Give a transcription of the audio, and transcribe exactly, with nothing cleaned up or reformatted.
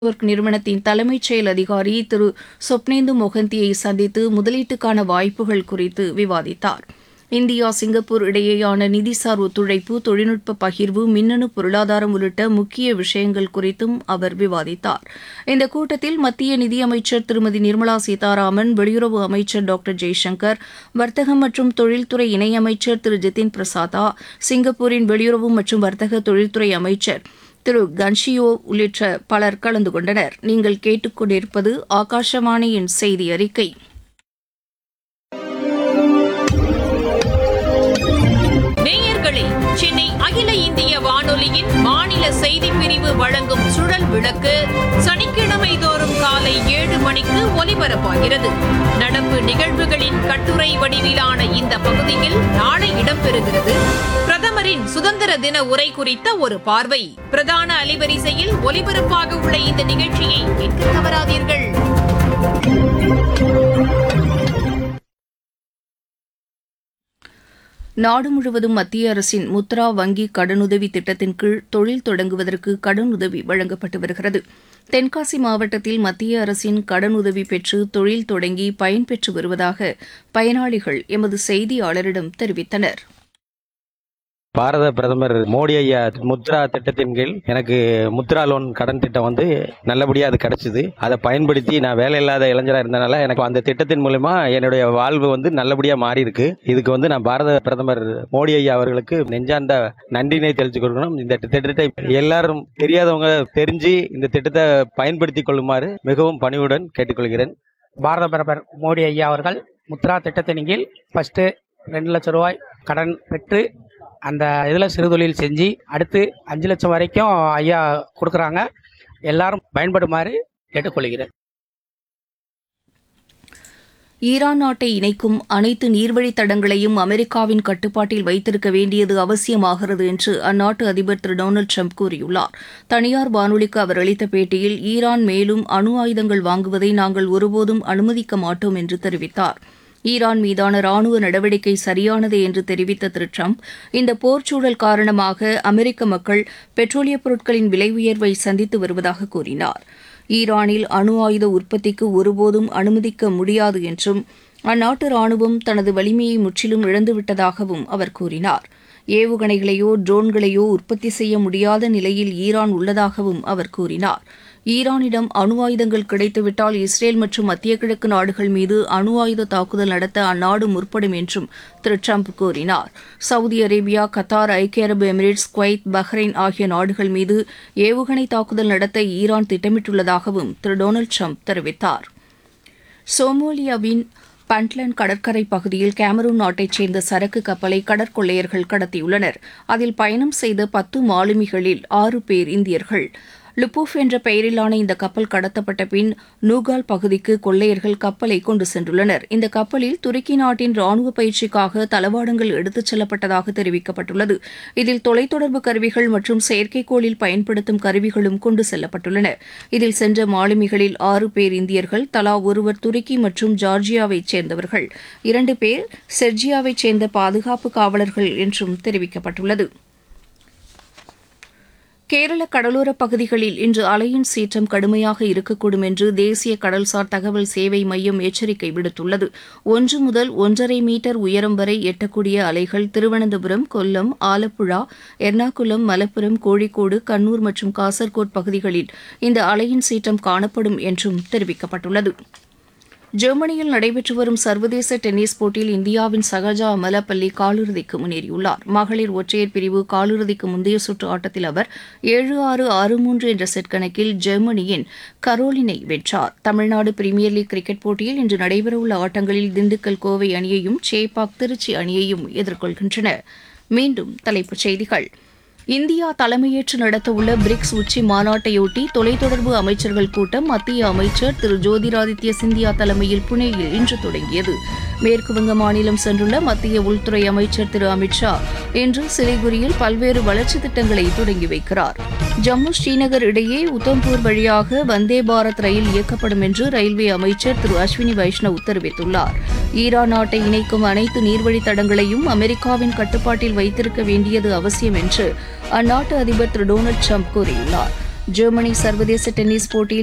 Work நிறுவனத்தின் தலைமைச் செயல் அதிகாரி திரு சொப்னேந்து மொஹந்தியை சந்தித்து முதலீட்டுக்கான வாய்ப்புகள் குறித்து விவாதித்தார். இந்தியா சிங்கப்பூர் இடையேயான நிதிசார் ஒத்துழைப்பு, தொழில்நுட்ப பகிர்வு, மின்னணு பொருளாதாரம் உள்ளிட்ட முக்கிய விஷயங்கள் குறித்தும் அவர் விவாதித்தார். இந்த கூட்டத்தில் மத்திய நிதியமைச்சர் திருமதி நிர்மலா சீதாராமன், வெளியுறவு அமைச்சர் டாக்டர் ஜெய்சங்கர், வர்த்தகம் மற்றும் தொழில்துறை இணையமைச்சர் திரு ஜிதின் பிரசாதா, சிங்கப்பூரின் வெளியுறவு மற்றும் வர்த்தக தொழில்துறை அமைச்சர் திரு கன்ஷியோ உள்ளிட்ட பலர் கலந்து கொண்டனர். நீங்கள் கேட்டுக்கொண்டிருப்பது ஆகாஷவாணியின் செய்தி அறிக்கை. நேயர்களே, சென்னை அகில இந்திய வானொலியின் மாநில செய்திப் பிரிவு வழங்கும் சுழல் விளக்கு சனிக்கிழமை தோறும் காலை ஏழு மணிக்கு ஒலிபரப்பாகிறது. நடப்பு நிகழ்வுகளின் கட்டுரை வடிவிலான இந்த பகுதியில் நாளை இடம்பெறுகிறது. பிரதமரின் சுதந்திர தின உரை குறித்த ஒரு பார்வை. பிரதான அலைவரிசையில் ஒலிபரப்பாக உள்ள இந்த நிகழ்ச்சியை கேட்க தவறாதீர்கள். நாடு முழுவதும் மத்திய அரசின் முத்ரா வங்கி கடனுதவி திட்டத்தின் கீழ் தொழில் தொடங்குவதற்கு கடனுதவி வழங்கப்பட்டு வருகிறது. தென்காசி மாவட்டத்தில் மத்திய அரசின் கடனுதவி பெற்று தொழில் தொடங்கி பயன்பெற்று வருவதாக பயனாளிகள் எமது செய்தியாளரிடம் தெரிவித்தனர். பாரத பிரதமர் மோடி ஐயா முத்ரா திட்டத்தின் கீழ் எனக்கு முத்ரா லோன் கடன் திட்டம் வந்து நல்லபடியாக அது கிடைச்சிது. அதை பயன்படுத்தி நான் வேலை இல்லாத இளைஞராக இருந்தனால எனக்கு அந்த திட்டத்தின் மூலமா என்னுடைய வாழ்வு வந்து நல்லபடியாக மாறி இருக்கு. இதுக்கு வந்து நான் பாரத பிரதமர் மோடி ஐயா அவர்களுக்கு நெஞ்சார்ந்த நன்றினை தெரிவித்துக் கொள்ளணும். இந்த திட்டத்தை எல்லாரும் தெரியாதவங்க தெரிஞ்சு இந்த திட்டத்தை பயன்படுத்திக் கொள்ளுமாறு மிகவும் பணிவுடன் கேட்டுக்கொள்கிறேன். பாரத பிரதமர் மோடி ஐயா அவர்கள் முத்ரா திட்டத்தின் கீழ் ஃபர்ஸ்ட் ரெண்டு லட்சம் ரூபாய் கடன் பெற்று அந்த இதில் சிறுதொழில் செஞ்சு அடுத்து அஞ்சு லட்சம் வரைக்கும் ஐயா கொடுக்குறாங்க. எல்லாரும் பயன்படுமாறு கேட்டுக்கொள்கிறேன். ஈரான் நாட்டை இணைக்கும் அனைத்து நீர்வழித் தடங்களையும் அமெரிக்காவின் கட்டுப்பாட்டில் வைத்திருக்க வேண்டியது அவசியமாகிறது என்று அந்நாட்டு அதிபர் திரு டொனால்டு ட்ரம்ப் கூறியுள்ளார். தனியார் வானொலிக்கு அவர் அளித்த பேட்டியில் ஈரான் மேலும் அணு ஆயுதங்கள் வாங்குவதை நாங்கள் ஒருபோதும் அனுமதிக்க மாட்டோம் என்று தெரிவித்தார். ஈரான் மீதான ராணுவ நடவடிக்கை சரியானது என்று தெரிவித்த திரு ட்ரம்ப், இந்த போர்ச்சூழல் காரணமாக அமெரிக்க மக்கள் பெட்ரோலியப் பொருட்களின் விலை உயர்வை சந்தித்து வருவதாக கூறினார். ஈரானில் அணு ஆயுத உற்பத்திக்கு ஒருபோதும் அனுமதிக்க முடியாது என்றும் அந்நாட்டு ராணுவம் தனது வலிமையை முற்றிலும் இழந்துவிட்டதாகவும் அவர் கூறினார். ஏவுகணைகளையோ ட்ரோன்களையோ உற்பத்தி செய்ய முடியாத நிலையில் ஈரான் உள்ளதாகவும் அவர் கூறினார். ஈரானிடம் அணு ஆயுதங்கள் கிடைத்துவிட்டால் இஸ்ரேல் மற்றும் மத்திய கிழக்கு நாடுகள் மீது அணு ஆயுத தாக்குதல் நடத்த அந்நாடு முற்படும் என்றும் திரு ட்ரம்ப் கூறினார். சவுதி அரேபியா, கத்தார், ஐக்கிய அரபு எமிரேட்ஸ், குவைத், பஹ்ரைன் ஆகிய நாடுகள் மீது ஏவுகணை தாக்குதல் நடத்த ஈரான் திட்டமிட்டுள்ளதாகவும் திரு டொனால்டு ட்ரம்ப் தெரிவித்தார். சோமாலியாவின் பண்ட்லன் கடற்கரை பகுதியில் கேமரூன் நாட்டைச் சேர்ந்த சரக்கு கப்பலை கடற்கொள்ளையர்கள் கடத்தியுள்ளனர். அதில் பயணம் செய்த பத்து மாலுமிகளில் ஆறு பேர் இந்தியர்கள். லுபூஃப் என்ற பெயரிலான இந்த கப்பல் கடத்தப்பட்ட பின் நூகால் பகுதிக்கு கொள்ளையர்கள் கப்பலை கொண்டு சென்றுள்ளனர். இந்த கப்பலில் துருக்கி நாட்டின் ராணுவ பயிற்சிக்காக தளவாடங்கள் எடுத்துச் செல்லப்பட்டதாக தெரிவிக்கப்பட்டுள்ளது. இதில் தொலைத்தொடர்பு கருவிகள் மற்றும் செயற்கைக்கோளில் பயன்படுத்தும் கருவிகளும் கொண்டு செல்லப்பட்டுள்ளன. இதில் சென்ற மாலுமிகளில் ஆறு பேர் இந்தியர்கள், தலா ஒருவர் துருக்கி மற்றும் ஜார்ஜியாவைச் சேர்ந்தவர்கள், இரண்டு பேர் செர்ஜியாவைச் சேர்ந்த பாதுகாப்பு காவலர்கள் என்றும் தெரிவிக்கப்பட்டுள்ளது. கேரள கடலோரப் பகுதிகளில் இன்று அலையின் சீற்றம் கடுமையாக இருக்கக்கூடும் என்று தேசிய கடல்சார் தகவல் சேவை மையம் எச்சரிக்கை விடுத்துள்ளது. ஒன்று முதல் ஒன்றரை மீட்டர் உயரம் வரை எட்டக்கூடிய அலைகள் திருவனந்தபுரம், கொல்லம், ஆலப்புழா, எர்ணாகுளம், மலப்புரம், கோழிக்கோடு, கண்ணூர் மற்றும் காசர்கோட் பகுதிகளில் இந்த அலையின் சீற்றம் காணப்படும் என்றும் தெரிவிக்கப்பட்டுள்ளது. ஜெர்மனியில் நடைபெற்று வரும் சர்வதேச டென்னிஸ் போட்டியில் இந்தியாவின் சகஜா அமலப்பள்ளி காலிறுதிக்கு முன்னேறியுள்ளார். மகளிர் ஒற்றையர் பிரிவு காலிறுதிக்கு முந்தைய சுற்று ஆட்டத்தில் அவர் ஏழு ஆறு ஆறு மூன்று என்ற செட் கணக்கில் ஜெர்மனியின் கரோலினை வென்றார். தமிழ்நாடு பிரீமியர் லீக் கிரிக்கெட் போட்டியில் இன்று நடைபெறவுள்ள ஆட்டங்களில் திண்டுக்கல் கோவை அணியையும் சேப்பாக் திருச்சி அணியையும் எதிர்கொள்கின்றன. மீண்டும் தலைப்புச் செய்திகள். இந்தியா தலைமையேற்று நடத்தவுள்ள பிரிக்ஸ் உச்சி மாநாட்டையொட்டி தொலைத்தொடர்பு அமைச்சர்கள் கூட்டம் மத்திய அமைச்சர் திரு ஜோதிராதித்ய சிந்தியா தலைமையில் புனேயில் இன்று தொடங்கியது. மேற்குவங்க மாநிலம் சென்றுள்ள மத்திய உள்துறை அமைச்சர் திரு அமித் ஷா இன்று சிலிகுரியில் பல்வேறு வளர்ச்சித் திட்டங்களை தொடங்கி வைக்கிறார். ஜம்மு ஸ்ரீநகர் இடையே உத்தம்பூர் வழியாக வந்தே பாரத் ரயில் இயக்கப்படும் என்று ரயில்வே அமைச்சர் திரு அஸ்வினி வைஷ்ணவ் தெரிவித்துள்ளார். ஈரான் நாட்டை இணைக்கும் அனைத்து நீர்வழித் தடங்களையும் அமெரிக்காவின் கட்டுப்பாட்டில் வைத்திருக்க வேண்டியது அவசியம் என்று அந்நாட்டு அதிபர் திரு டொனால்டு ட்ரம்ப் கூறியுள்ளார். ஜெர்மனி சர்வதேச டென்னிஸ் போட்டியில்